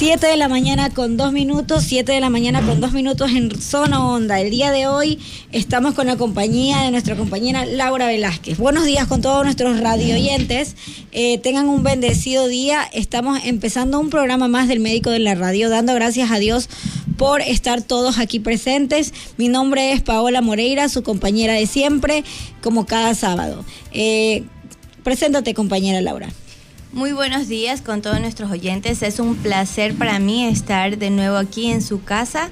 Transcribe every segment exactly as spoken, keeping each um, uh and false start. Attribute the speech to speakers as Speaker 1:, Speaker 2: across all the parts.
Speaker 1: siete de la mañana con dos minutos, siete de la mañana con dos minutos en Zona Onda. El día de hoy estamos con la compañía de nuestra compañera Laura Velázquez. Buenos días con todos nuestros radio oyentes. Eh, tengan un bendecido día. Estamos empezando un programa más del Médico de la Radio, dando gracias a Dios por estar todos aquí presentes. Mi nombre es Paola Moreira, su compañera de siempre, como cada sábado. Eh, preséntate, compañera Laura.
Speaker 2: Muy buenos días con todos nuestros oyentes. Es un placer para mí estar de nuevo aquí en su casa.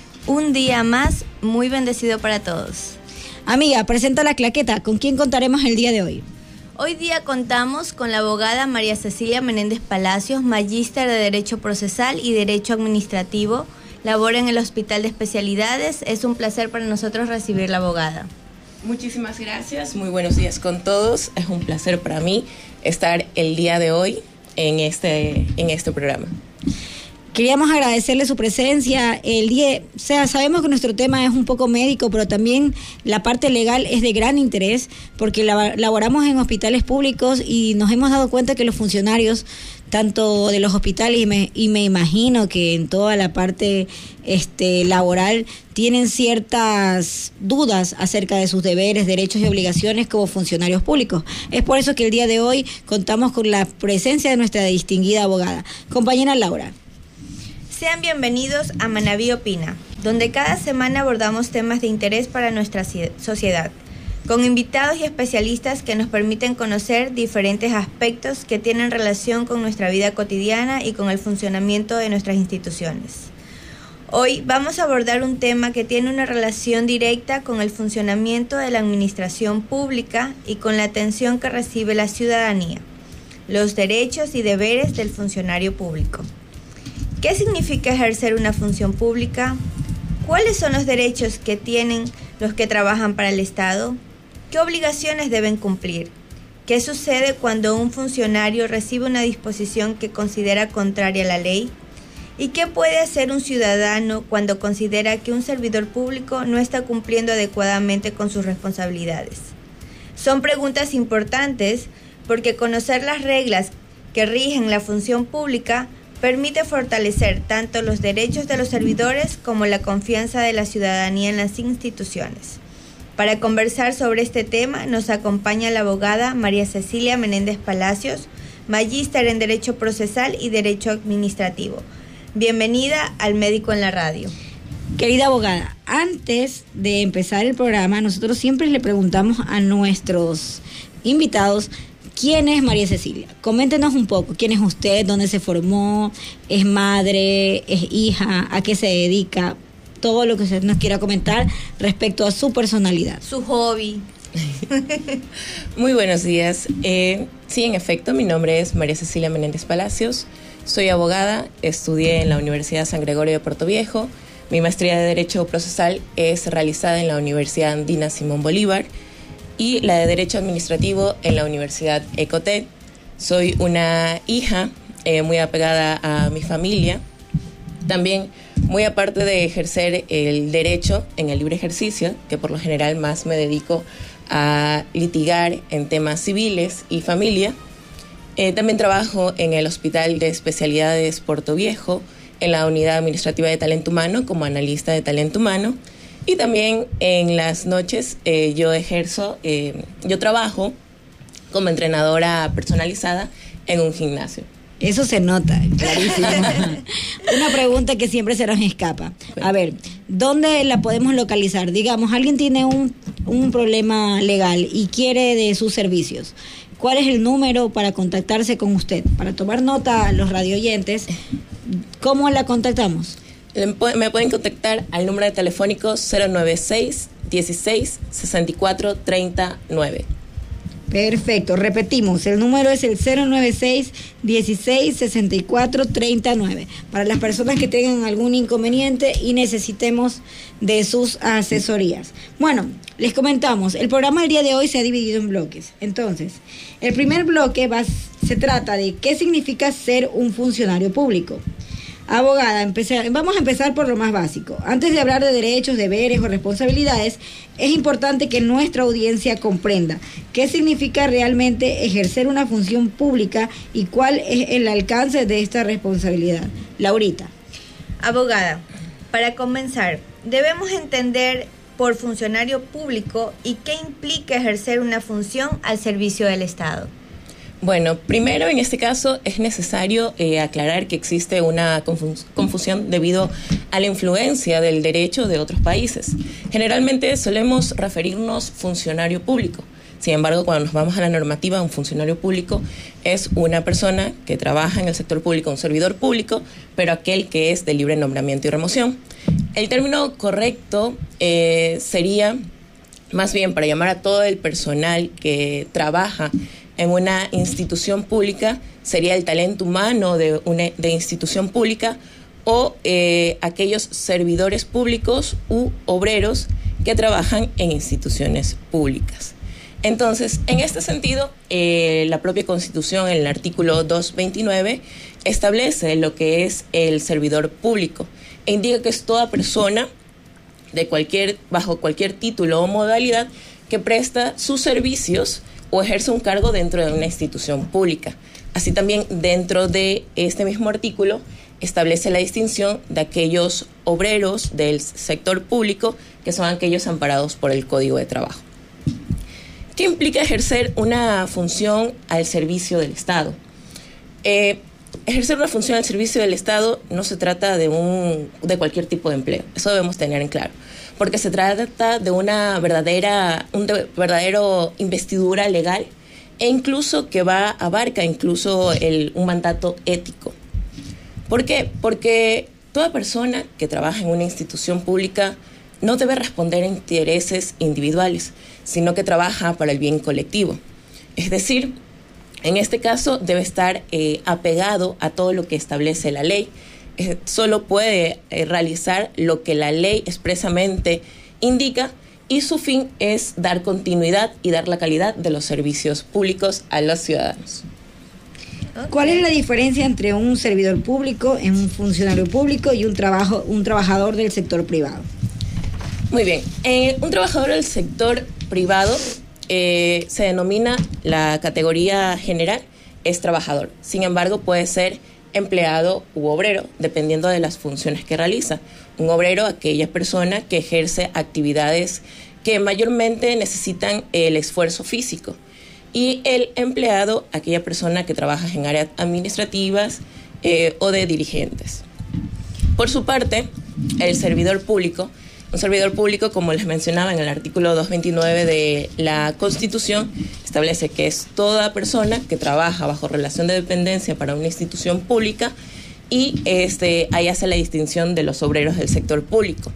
Speaker 2: Un día más, muy bendecido para todos.
Speaker 1: Amiga, presenta la claqueta. ¿Con quién contaremos el día de hoy?
Speaker 2: Hoy día contamos con la abogada María Cecilia Menéndez Palacios, magíster de Derecho Procesal y Derecho Administrativo. Labora en el Hospital de Especialidades. Es un placer para nosotros recibir la abogada.
Speaker 3: Muchísimas gracias, muy buenos días con todos. Es un placer para mí estar el día de hoy en este, en este programa.
Speaker 1: Queríamos agradecerle su presencia. El día, o sea, sabemos que nuestro tema es un poco médico, pero también la parte legal es de gran interés porque laboramos en hospitales públicos y nos hemos dado cuenta que los funcionarios, tanto de los hospitales y me, y me imagino que en toda la parte este, laboral, tienen ciertas dudas acerca de sus deberes, derechos y obligaciones como funcionarios públicos. Es por eso que el día de hoy contamos con la presencia de nuestra distinguida abogada. Compañera Laura.
Speaker 2: Sean bienvenidos a Manaví Opina, donde cada semana abordamos temas de interés para nuestra sociedad, con invitados y especialistas que nos permiten conocer diferentes aspectos que tienen relación con nuestra vida cotidiana y con el funcionamiento de nuestras instituciones. Hoy vamos a abordar un tema que tiene una relación directa con el funcionamiento de la administración pública y con la atención que recibe la ciudadanía, los derechos y deberes del funcionario público. ¿Qué significa ejercer una función pública? ¿Cuáles son los derechos que tienen los que trabajan para el Estado? ¿Qué obligaciones deben cumplir? ¿Qué sucede cuando un funcionario recibe una disposición que considera contraria a la ley? ¿Y qué puede hacer un ciudadano cuando considera que un servidor público no está cumpliendo adecuadamente con sus responsabilidades? Son preguntas importantes porque conocer las reglas que rigen la función pública permite fortalecer tanto los derechos de los servidores como la confianza de la ciudadanía en las instituciones. Para conversar sobre este tema nos acompaña la abogada María Cecilia Menéndez Palacios, magíster en Derecho Procesal y Derecho Administrativo. Bienvenida al Médico en la Radio.
Speaker 1: Querida abogada, antes de empezar el programa, nosotros siempre le preguntamos a nuestros invitados ¿quién es María Cecilia? Coméntenos un poco, ¿quién es usted? ¿Dónde se formó? ¿Es madre? ¿Es hija? ¿A qué se dedica? Todo lo que usted nos quiera comentar respecto a su personalidad.
Speaker 2: Su hobby.
Speaker 3: Muy buenos días. Eh, sí, en efecto, mi nombre es María Cecilia Menéndez Palacios. Soy abogada, estudié en la Universidad San Gregorio de Puerto Viejo. Mi maestría de Derecho Procesal es realizada en la Universidad Andina Simón Bolívar y la de Derecho Administrativo en la Universidad Ecotec. Soy una hija eh, muy apegada a mi familia. También, muy aparte de ejercer el derecho en el libre ejercicio, que por lo general más me dedico a litigar en temas civiles y familia, eh, también trabajo en el Hospital de Especialidades Puerto Viejo, en la Unidad Administrativa de Talento Humano como analista de talento humano. Y también en las noches eh, yo ejerzo, eh, yo trabajo como entrenadora personalizada en un gimnasio.
Speaker 1: Eso se nota, clarísimo. Una pregunta que siempre se nos escapa. A ver, ¿dónde la podemos localizar? Digamos, alguien tiene un, un problema legal y quiere de sus servicios. ¿Cuál es el número para contactarse con usted? Para tomar nota a los radioyentes, ¿cómo la contactamos?
Speaker 3: Me pueden contactar al número de telefónico cero nueve seis, dieciséis, sesenta y cuatro, treinta y nueve.
Speaker 1: Perfecto, repetimos, el número es el cero nueve seis, dieciséis, sesenta y cuatro, treinta y nueve. Para las personas que tengan algún inconveniente y necesitemos de sus asesorías. Bueno, les comentamos, el programa del día de hoy se ha dividido en bloques. Entonces, el primer bloque va, se trata de qué significa ser un funcionario público. Abogada, empecé, vamos a empezar por lo más básico. Antes de hablar de derechos, deberes o responsabilidades, es importante que nuestra audiencia comprenda qué significa realmente ejercer una función pública y cuál es el alcance de esta responsabilidad. Laurita.
Speaker 2: Abogada, para comenzar, debemos entender por funcionario público y qué implica ejercer una función al servicio del Estado.
Speaker 3: Bueno, primero en este caso es necesario eh, aclarar que existe una confus- confusión debido a la influencia del derecho de otros países. Generalmente solemos referirnos funcionario público. Sin embargo, cuando nos vamos a la normativa, un funcionario público es una persona que trabaja en el sector público, un servidor público, pero aquel que es de libre nombramiento y remoción. El término correcto eh, sería, más bien, para llamar a todo el personal que trabaja en una institución pública, sería el talento humano de una de institución pública o eh, aquellos servidores públicos u obreros que trabajan en instituciones públicas. Entonces, en este sentido, eh, la propia Constitución, en el artículo doscientos veintinueve, establece lo que es el servidor público e indica que es toda persona de cualquier, bajo cualquier título o modalidad que presta sus servicios o ejerce un cargo dentro de una institución pública. Así también, dentro de este mismo artículo, establece la distinción de aquellos obreros del sector público que son aquellos amparados por el Código de Trabajo. ¿Qué implica ejercer una función al servicio del Estado? Eh, ejercer una función al servicio del Estado no se trata de, un, de cualquier tipo de empleo, eso debemos tener en claro, porque se trata de una verdadera, un de, verdadero investidura legal e incluso que va, abarca incluso el, un mandato ético. ¿Por qué? Porque toda persona que trabaja en una institución pública no debe responder a intereses individuales, sino que trabaja para el bien colectivo. Es decir, en este caso debe estar eh, apegado a todo lo que establece la ley. Eh, solo puede eh, realizar lo que la ley expresamente indica y su fin es dar continuidad y dar la calidad de los servicios públicos a los ciudadanos.
Speaker 1: ¿Cuál es la diferencia entre un servidor público, un funcionario público y un, trabajo, un trabajador del sector privado?
Speaker 3: Muy bien. Eh, un trabajador del sector privado eh, se denomina, la categoría general es trabajador. Sin embargo, puede ser empleado u obrero, dependiendo de las funciones que realiza. Un obrero, aquella persona que ejerce actividades que mayormente necesitan el esfuerzo físico. Y el empleado, aquella persona que trabaja en áreas administrativas eh, o de dirigentes. Por su parte, el servidor público, un servidor público, como les mencionaba en el artículo doscientos veintinueve de la Constitución, establece que es toda persona que trabaja bajo relación de dependencia para una institución pública y este, ahí hace la distinción de los obreros del sector público.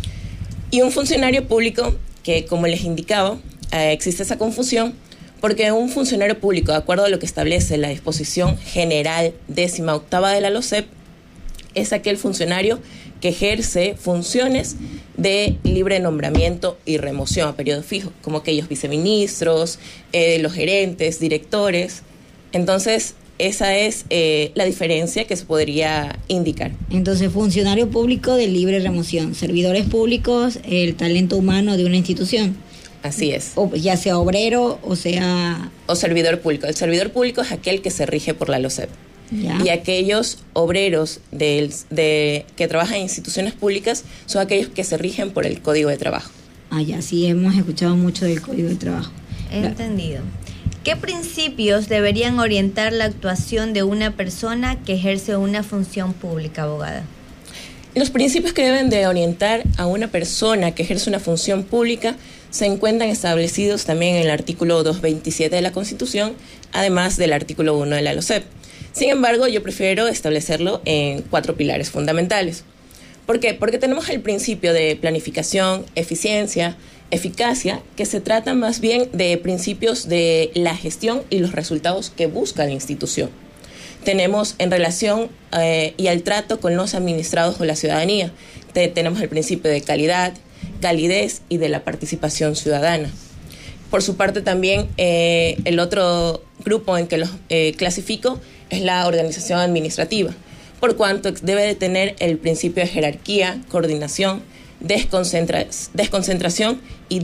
Speaker 3: Y un funcionario público que, como les indicaba, eh, existe esa confusión porque un funcionario público, de acuerdo a lo que establece la disposición general décima octava de la LOCEP, es aquel funcionario que ejerce funciones de libre nombramiento y remoción a periodo fijo, como aquellos viceministros, eh, los gerentes, directores. Entonces, esa es eh, la diferencia que se podría indicar.
Speaker 1: Entonces, funcionario público de libre remoción, servidores públicos, el talento humano de una institución.
Speaker 3: Así es.
Speaker 1: O, ya sea obrero o sea...
Speaker 3: O servidor público. El servidor público es aquel que se rige por la LOCEP.
Speaker 1: Ya.
Speaker 3: Y aquellos obreros del, de, que trabajan en instituciones públicas son aquellos que se rigen por el Código de Trabajo.
Speaker 1: Ah, ya, sí, hemos escuchado mucho del Código de Trabajo.
Speaker 2: Entendido. ¿Qué principios deberían orientar la actuación de una persona que ejerce una función pública, abogada?
Speaker 3: Los principios que deben de orientar a una persona que ejerce una función pública se encuentran establecidos también en el artículo doscientos veintisiete de la Constitución, además del artículo uno de la LOCEP. Sin embargo, yo prefiero establecerlo en cuatro pilares fundamentales. ¿Por qué? Porque tenemos el principio de planificación, eficiencia, eficacia, que se trata más bien de principios de la gestión y los resultados que busca la institución. Tenemos en relación eh, y al trato con los administrados o la ciudadanía. Te, tenemos el principio de calidad, calidez y de la participación ciudadana. Por su parte también eh, el otro grupo en que los eh, clasifico es la organización administrativa, por cuanto debe de tener el principio de jerarquía, coordinación, desconcentra- desconcentración y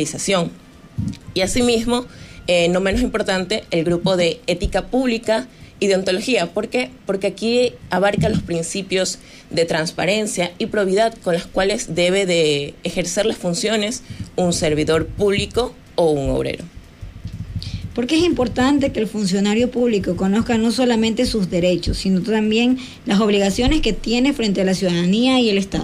Speaker 3: descentralización. Y asimismo, eh, no menos importante, el grupo de ética pública y deontología. ¿Por qué? Porque aquí abarca los principios de transparencia y probidad con los cuales debe de ejercer las funciones un servidor público o un obrero.
Speaker 1: Porque es importante que el funcionario público conozca no solamente sus derechos, sino también las obligaciones que tiene frente a la ciudadanía y el Estado.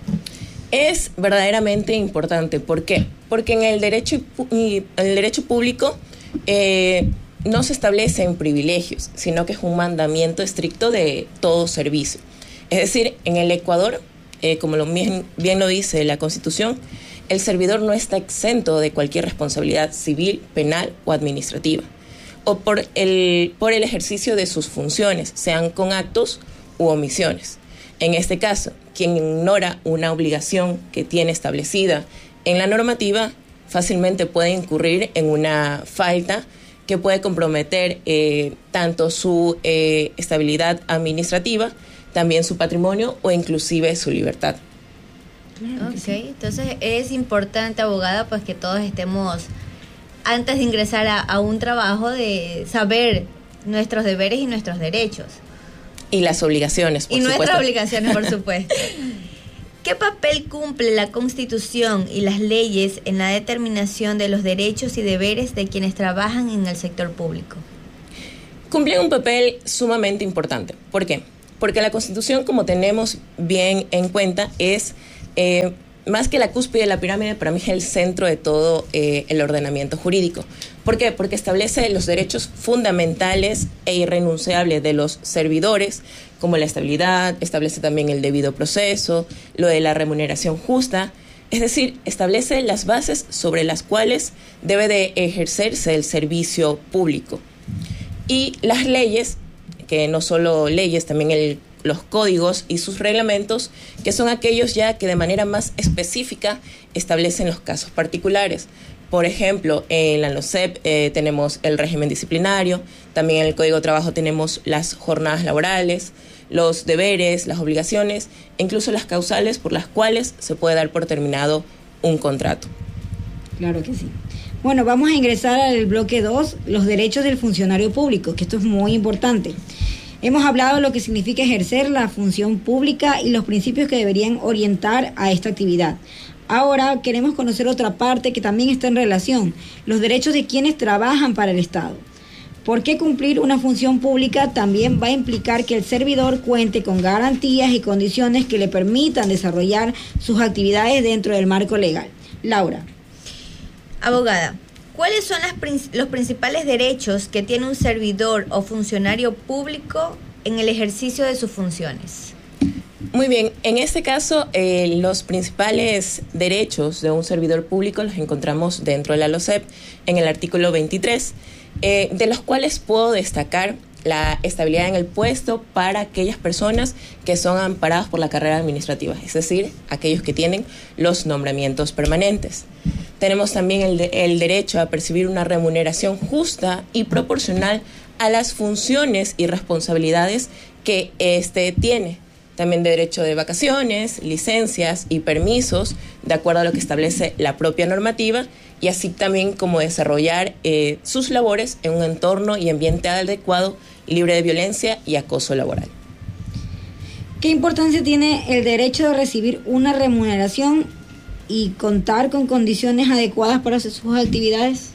Speaker 3: Es verdaderamente importante. ¿Por qué? Porque en el derecho, y el derecho público eh, no se establecen privilegios, sino que es un mandamiento estricto de todo servicio. Es decir, en el Ecuador, eh, como lo bien, bien lo dice la Constitución, el servidor no está exento de cualquier responsabilidad civil, penal o administrativa, o por el, por el ejercicio de sus funciones, sean con actos u omisiones. En este caso, quien ignora una obligación que tiene establecida en la normativa, fácilmente puede incurrir en una falta que puede comprometer eh, tanto su eh, estabilidad administrativa, también su patrimonio o inclusive su libertad.
Speaker 2: Claro ok, sí. Entonces es importante, abogada, pues que todos estemos, antes de ingresar a, a un trabajo, de saber nuestros deberes y nuestros derechos.
Speaker 3: Y las obligaciones, por
Speaker 2: y
Speaker 3: supuesto.
Speaker 2: nuestras obligaciones, por supuesto. ¿Qué papel cumple la Constitución y las leyes en la determinación de los derechos y deberes de quienes trabajan en el sector público?
Speaker 3: Cumplen un papel sumamente importante. ¿Por qué? Porque la Constitución, como tenemos bien en cuenta, es eh, más que la cúspide de la pirámide, para mí es el centro de todo eh, el ordenamiento jurídico. ¿Por qué? Porque establece los derechos fundamentales e irrenunciables de los servidores, como la estabilidad, establece también el debido proceso, lo de la remuneración justa, es decir, establece las bases sobre las cuales debe de ejercerse el servicio público. Y las leyes, que no solo leyes, también el los códigos y sus reglamentos, que son aquellos ya que de manera más específica establecen los casos particulares. Por ejemplo, en la LOCEP eh, tenemos el régimen disciplinario, también en el Código de Trabajo tenemos las jornadas laborales, los deberes, las obligaciones, e incluso las causales por las cuales se puede dar por terminado un contrato.
Speaker 1: Claro que sí. Bueno, vamos a ingresar al bloque dos, los derechos del funcionario público, que esto es muy importante. Hemos hablado de lo que significa ejercer la función pública y los principios que deberían orientar a esta actividad. Ahora queremos conocer otra parte que también está en relación, los derechos de quienes trabajan para el Estado. Porque cumplir una función pública también va a implicar que el servidor cuente con garantías y condiciones que le permitan desarrollar sus actividades dentro del marco legal. Laura.
Speaker 2: Abogada, ¿cuáles son las, los principales derechos que tiene un servidor o funcionario público en el ejercicio de sus funciones?
Speaker 3: Muy bien, en este caso eh, los principales derechos de un servidor público los encontramos dentro de la LOCEP en el artículo veintitrés, eh, de los cuales puedo destacar la estabilidad en el puesto para aquellas personas que son amparadas por la carrera administrativa, es decir, aquellos que tienen los nombramientos permanentes. Tenemos también el, de, el derecho a percibir una remuneración justa y proporcional a las funciones y responsabilidades que éste tiene. También de derecho de vacaciones, licencias y permisos, de acuerdo a lo que establece la propia normativa, y así también como desarrollar eh, sus labores en un entorno y ambiente adecuado, libre de violencia y acoso laboral.
Speaker 1: ¿Qué importancia tiene el derecho de recibir una remuneración y contar con condiciones adecuadas para hacer sus actividades?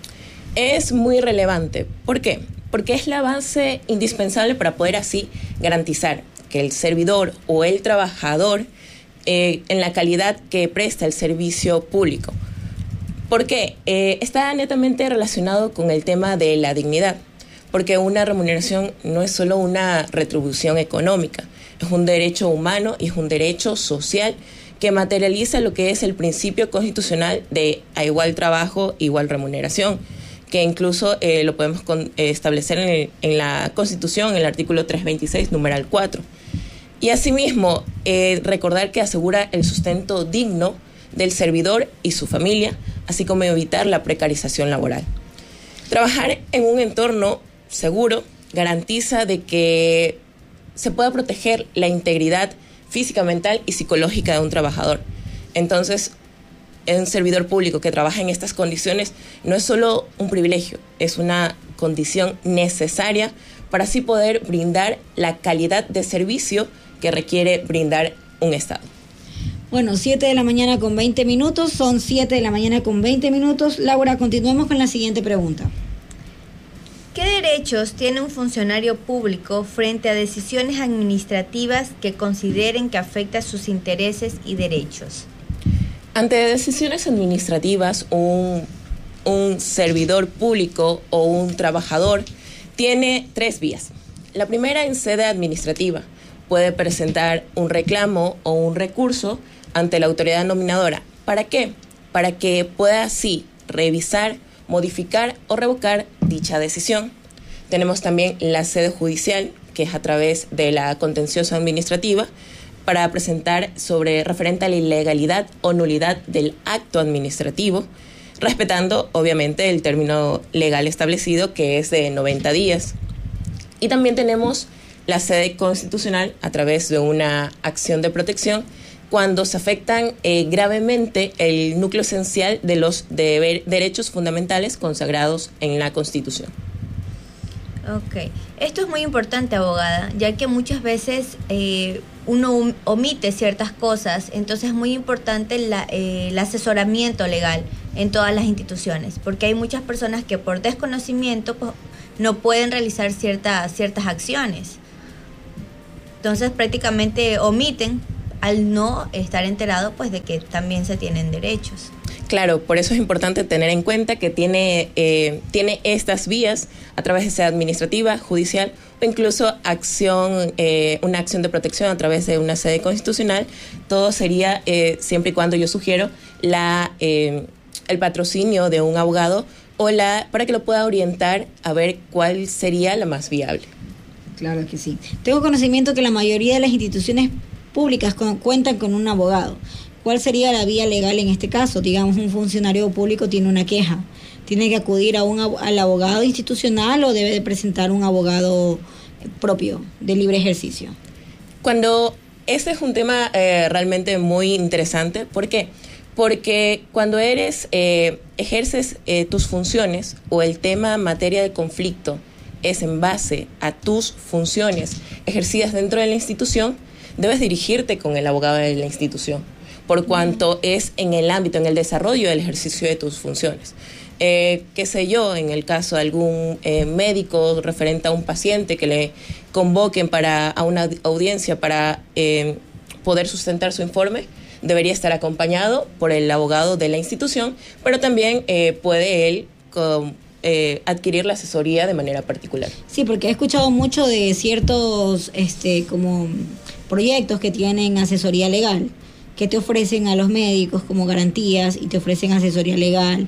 Speaker 3: Es muy relevante. ¿Por qué? Porque es la base indispensable para poder así garantizar que el servidor o el trabajador eh, en la calidad que presta el servicio público. ¿Por qué? Eh, está netamente relacionado con el tema de la dignidad, porque una remuneración no es solo una retribución económica, es un derecho humano y es un derecho social que materializa lo que es el principio constitucional de a igual trabajo, igual remuneración, que incluso eh, lo podemos con, eh, establecer en, el, en la Constitución, en el artículo trescientos veintiséis, numeral cuatro. Y asimismo, eh, recordar que asegura el sustento digno del servidor y su familia, así como evitar la precarización laboral. Trabajar en un entorno seguro garantiza de que se pueda proteger la integridad física, mental y psicológica de un trabajador. Entonces, un servidor público que trabaja en estas condiciones no es solo un privilegio, es una condición necesaria para así poder brindar la calidad de servicio que requiere brindar un Estado.
Speaker 1: Bueno, siete de la mañana con veinte minutos, son siete de la mañana con veinte minutos. Laura, continuemos con la siguiente pregunta.
Speaker 2: ¿Qué derechos tiene un funcionario público frente a decisiones administrativas que consideren que afectan sus intereses y derechos?
Speaker 3: Ante decisiones administrativas, un, un servidor público o un trabajador tiene tres vías. La primera, en sede administrativa, puede presentar un reclamo o un recurso ante la autoridad nominadora. ¿Para qué? Para que pueda así revisar, modificar o revocar dicha decisión. Tenemos también la sede judicial, que es a través de la contenciosa administrativa, para presentar sobre referente a la ilegalidad o nulidad del acto administrativo, respetando obviamente el término legal establecido, que es de noventa días. Y también tenemos la sede constitucional a través de una acción de protección cuando se afectan eh, gravemente el núcleo esencial de los deber, derechos fundamentales consagrados en la Constitución.
Speaker 2: Ok, esto es muy importante, abogada, ya que muchas veces eh, uno omite ciertas cosas, entonces es muy importante la, eh, el asesoramiento legal en todas las instituciones, porque hay muchas personas que por desconocimiento pues, no pueden realizar ciertas ciertas acciones. Entonces prácticamente omiten al no estar enterado pues de que también se tienen derechos.
Speaker 3: Claro, por eso es importante tener en cuenta que tiene, eh, tiene estas vías a través de sede administrativa, judicial o incluso acción, eh, una acción de protección a través de una sede constitucional. Todo sería, eh, siempre y cuando yo sugiero, la, eh, el patrocinio de un abogado o la para que lo pueda orientar a ver cuál sería la más viable.
Speaker 1: Claro que sí. Tengo conocimiento que la mayoría de las instituciones públicas con, cuentan con un abogado. ¿Cuál sería la vía legal en este caso? Digamos, un funcionario público tiene una queja. ¿Tiene que acudir a un, al abogado institucional o debe de presentar un abogado propio de libre ejercicio?
Speaker 3: Cuando este es un tema eh, realmente muy interesante. ¿Por qué? Porque cuando eres, eh, ejerces eh, tus funciones o el tema materia de conflicto es en base a tus funciones ejercidas dentro de la institución, debes dirigirte con el abogado de la institución, por cuanto es en el ámbito, en el desarrollo del ejercicio de tus funciones. Eh, qué sé yo, en el caso de algún eh, médico referente a un paciente que le convoquen para, a una audiencia para eh, poder sustentar su informe, debería estar acompañado por el abogado de la institución, pero también eh, puede él con, eh, adquirir la asesoría de manera particular.
Speaker 1: Sí, porque he escuchado mucho de ciertos este, como proyectos que tienen asesoría legal, que te ofrecen a los médicos como garantías y te ofrecen asesoría legal.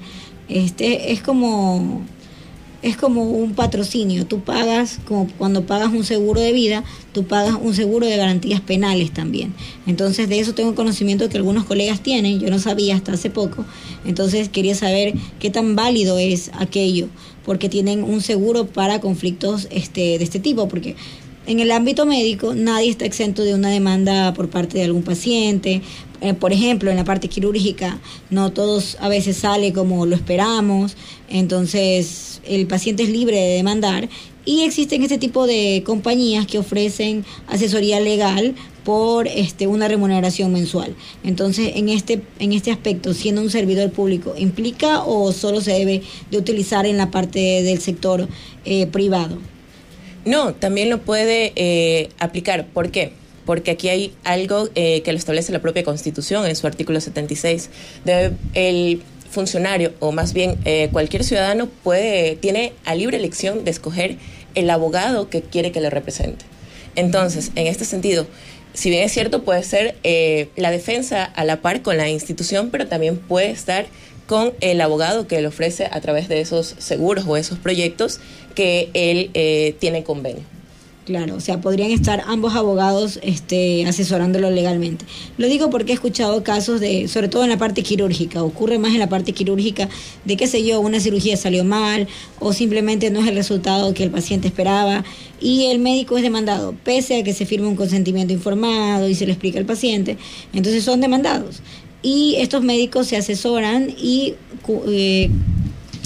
Speaker 1: Este es como es como un patrocinio. Tú pagas, como cuando pagas un seguro de vida, tú pagas un seguro de garantías penales también. Entonces, de eso tengo conocimiento que algunos colegas tienen, yo no sabía hasta hace poco. Entonces, quería saber qué tan válido es aquello, porque tienen un seguro para conflictos este de este tipo, porque en el ámbito médico nadie está exento de una demanda por parte de algún paciente. Eh, por ejemplo, en la parte quirúrgica no todos a veces sale como lo esperamos, entonces el paciente es libre de demandar y existen este tipo de compañías que ofrecen asesoría legal por este una remuneración mensual. Entonces, en este en este aspecto, siendo un servidor público, ¿implica o solo se debe de utilizar en la parte del sector eh, privado?
Speaker 3: No, también lo puede eh, aplicar. ¿Por qué? Porque aquí hay algo eh, que lo establece la propia Constitución en su artículo setenta y seis. Debe, el funcionario, o más bien eh, cualquier ciudadano, puede tiene a libre elección de escoger el abogado que quiere que le represente. Entonces, en este sentido, si bien es cierto, puede ser eh, la defensa a la par con la institución, pero también puede estar con el abogado que le ofrece a través de esos seguros o esos proyectos que él eh, tiene convenio.
Speaker 1: Claro, o sea, podrían estar ambos abogados este, asesorándolo legalmente. Lo digo porque he escuchado casos de, sobre todo en la parte quirúrgica, ocurre más en la parte quirúrgica, de qué sé yo, una cirugía salió mal o simplemente no es el resultado que el paciente esperaba y el médico es demandado, pese a que se firme un consentimiento informado y se le explica al paciente, entonces son demandados. Y estos médicos se asesoran y eh,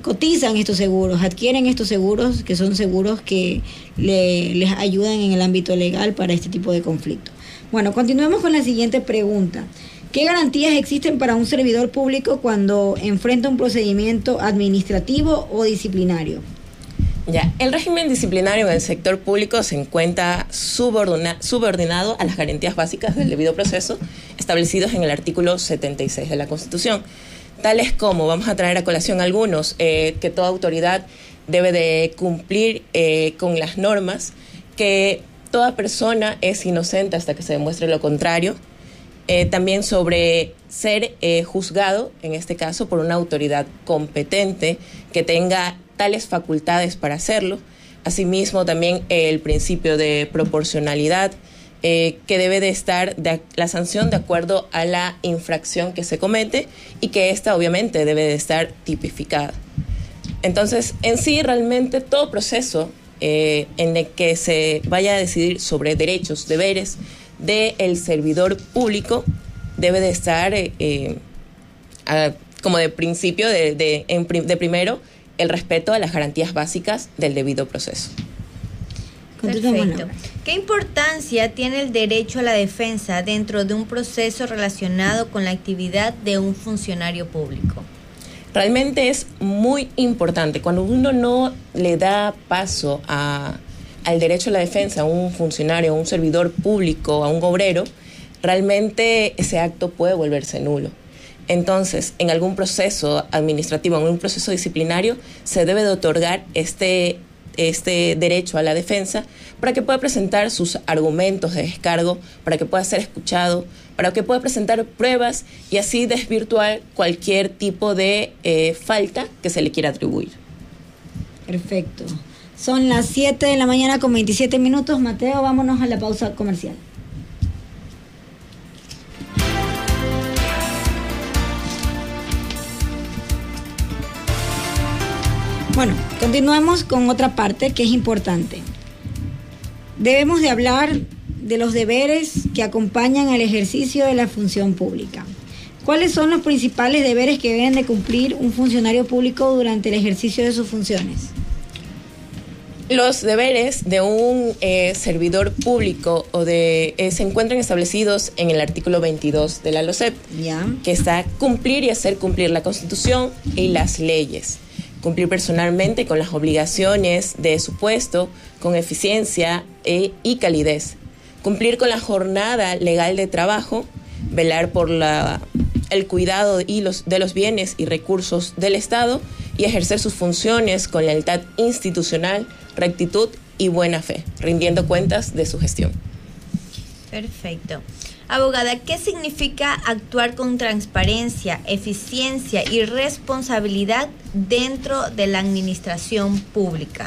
Speaker 1: cotizan estos seguros, adquieren estos seguros, que son seguros que le, les ayudan en el ámbito legal para este tipo de conflictos. Bueno, continuemos con la siguiente pregunta. ¿Qué garantías existen para un servidor público cuando enfrenta un procedimiento administrativo o disciplinario?
Speaker 3: Ya, el régimen disciplinario en el sector público se encuentra subordina, subordinado a las garantías básicas del debido proceso establecidos en el artículo setenta y seis de la Constitución, tales como, vamos a traer a colación algunos, eh, que toda autoridad debe de cumplir eh, con las normas, que toda persona es inocente hasta que se demuestre lo contrario, eh, también sobre ser eh, juzgado, en este caso, por una autoridad competente que tenga tales facultades para hacerlo. Asimismo, también eh, el principio de proporcionalidad, eh, que debe de estar de, la sanción de acuerdo a la infracción que se comete y que ésta obviamente debe de estar tipificada. Entonces, en sí, realmente todo proceso eh, en el que se vaya a decidir sobre derechos, deberes del servidor público debe de estar eh, eh, a, como de principio, de, de, en, de primero, el respeto a las garantías básicas del debido proceso.
Speaker 2: Perfecto. ¿Qué importancia tiene el derecho a la defensa dentro de un proceso relacionado con la actividad de un funcionario público?
Speaker 3: Realmente es muy importante. Cuando uno no le da paso a, al derecho a la defensa a un funcionario, a un servidor público, a un obrero, realmente ese acto puede volverse nulo. Entonces, en algún proceso administrativo, en un proceso disciplinario, se debe de otorgar este, este derecho a la defensa para que pueda presentar sus argumentos de descargo, para que pueda ser escuchado, para que pueda presentar pruebas y así desvirtuar cualquier tipo de eh, falta que se le quiera atribuir.
Speaker 1: Perfecto. Son las siete de la mañana con veintisiete minutos. Mateo, vámonos a la pausa comercial. Bueno, continuemos con otra parte que es importante. Debemos de hablar de los deberes que acompañan al ejercicio de la función pública. ¿Cuáles son los principales deberes que deben de cumplir un funcionario público durante el ejercicio de sus funciones?
Speaker 3: Los deberes de un eh, servidor público o de eh, se encuentran establecidos en el artículo veintidós de la LOCEP,
Speaker 1: ya,
Speaker 3: que está cumplir y hacer cumplir la Constitución y las leyes. Cumplir personalmente con las obligaciones de su puesto, con eficiencia e, y calidez. Cumplir con la jornada legal de trabajo, velar por la, el cuidado y los, de los bienes y recursos del Estado y ejercer sus funciones con lealtad institucional, rectitud y buena fe, rindiendo cuentas de su gestión.
Speaker 2: Perfecto. Abogada, ¿qué significa actuar con transparencia, eficiencia y responsabilidad dentro de la administración pública?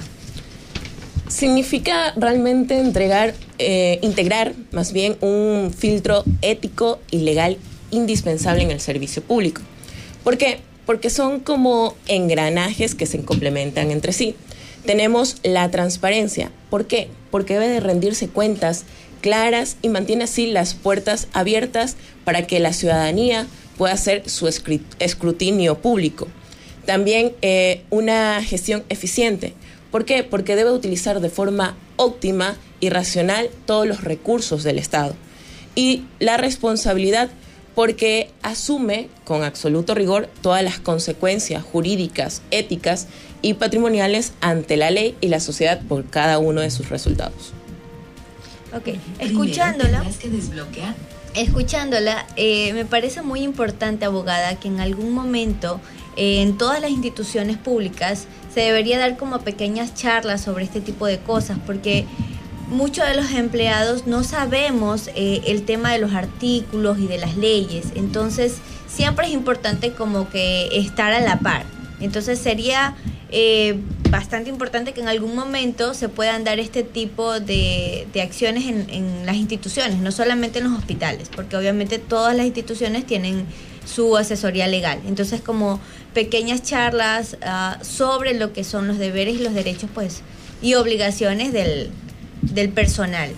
Speaker 3: Significa realmente entregar, eh, integrar más bien un filtro ético y legal indispensable en el servicio público. ¿Por qué? Porque son como engranajes que se complementan entre sí. Tenemos la transparencia. ¿Por qué? Porque debe de rendirse cuentas claras y mantiene así las puertas abiertas para que la ciudadanía pueda hacer su escrutinio público. También eh, una gestión eficiente. ¿Por qué? Porque debe utilizar de forma óptima y racional todos los recursos del Estado. Y la responsabilidad, porque asume con absoluto rigor todas las consecuencias jurídicas, éticas y patrimoniales ante la ley y la sociedad por cada uno de sus resultados.
Speaker 2: Ok, escuchándola, escuchándola eh, me parece muy importante, abogada, que en algún momento eh, en todas las instituciones públicas se debería dar como pequeñas charlas sobre este tipo de cosas, porque muchos de los empleados no sabemos eh, el tema de los artículos y de las leyes, entonces siempre es importante como que estar a la par. Entonces sería eh, bastante importante que en algún momento se puedan dar este tipo de, de acciones en, en las instituciones, no solamente en los hospitales, porque obviamente todas las instituciones tienen su asesoría legal. Entonces, como pequeñas charlas uh, sobre lo que son los deberes y los derechos, pues, y obligaciones del, del personal.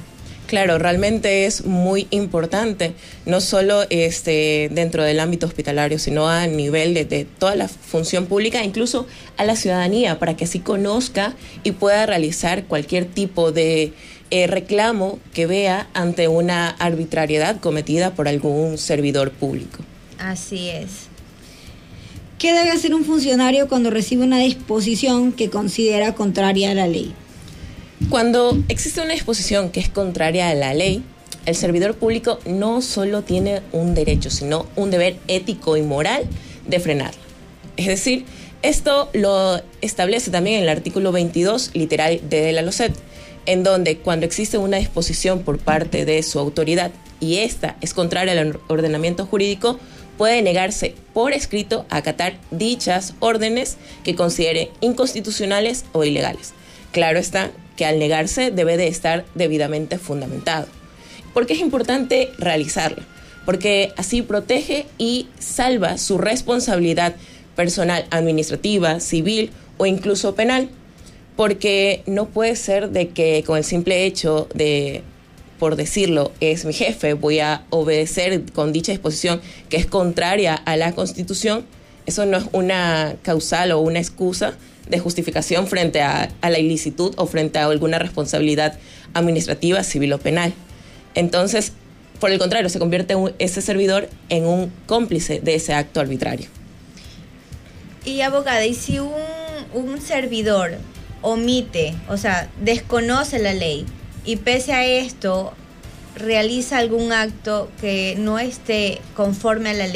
Speaker 3: Claro, realmente es muy importante, no solo este, dentro del ámbito hospitalario, sino a nivel de, de toda la función pública, incluso a la ciudadanía, para que así conozca y pueda realizar cualquier tipo de eh, reclamo que vea ante una arbitrariedad cometida por algún servidor público.
Speaker 2: Así es.
Speaker 1: ¿Qué debe hacer un funcionario cuando recibe una disposición que considera contraria a la ley?
Speaker 3: Cuando existe una disposición que es contraria a la ley, el servidor público no solo tiene un derecho, sino un deber ético y moral de frenarla. Es decir, esto lo establece también en el artículo veintidós, literal de la LOCET, en donde cuando existe una disposición por parte de su autoridad y esta es contraria al ordenamiento jurídico, puede negarse por escrito a acatar dichas órdenes que considere inconstitucionales o ilegales. Claro está que al negarse debe de estar debidamente fundamentado. ¿Por qué es importante realizarla? Porque así protege y salva su responsabilidad personal, administrativa, civil o incluso penal. Porque no puede ser de que con el simple hecho de, por decirlo, es mi jefe, voy a obedecer con dicha disposición que es contraria a la Constitución. Eso no es una causal o una excusa de justificación frente a, a la ilicitud o frente a alguna responsabilidad administrativa, civil o penal. Entonces, por el contrario, se convierte un, ese servidor en un cómplice de ese acto arbitrario.
Speaker 2: Y abogada, ¿y si un, un servidor omite, o sea, desconoce la ley y pese a esto realiza algún acto que no esté conforme a la ley?